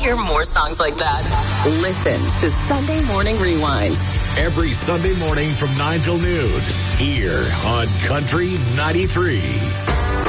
hear more songs like that? Listen to Sunday Morning Rewind. Every Sunday morning from 9 till noon, here on Country 93.